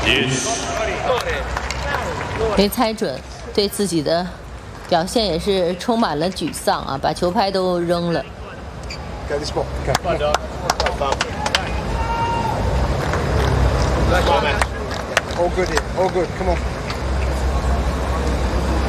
没猜准，对自己的表现也是充满了沮丧啊，把球拍都扔了。 Okay, this one. Okay. All good here. All good. Come on.